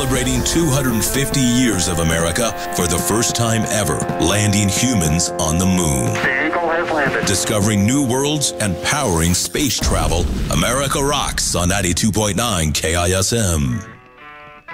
Celebrating 250 years of America for the first time ever, landing humans on the moon. The Eagle has landed. Discovering new worlds and powering space travel. America rocks on 92.9 KISM.